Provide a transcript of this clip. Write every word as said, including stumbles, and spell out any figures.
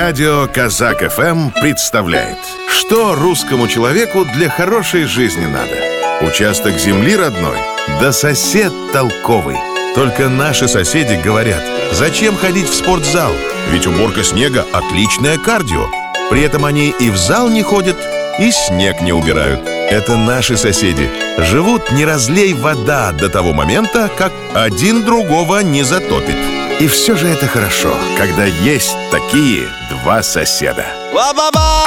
Радио Казак эф эм представляет, что русскому человеку для хорошей жизни надо. Участок земли родной, да сосед толковый. Только наши соседи говорят: зачем ходить в спортзал? Ведь уборка снега – отличное кардио. При этом они и в зал не ходят, и снег не убирают. Это наши соседи. Живут не разлей вода до того момента, как один другого не затопит. И все же это хорошо, когда есть такие два соседа. Ва-ба-ба!